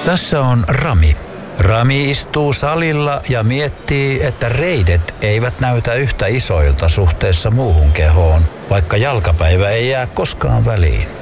Tässä on Rami. Rami istuu salilla ja miettii, että reidet eivät näytä yhtä isoilta suhteessa muuhun kehoon, vaikka jalkapäivä ei jää koskaan väliin.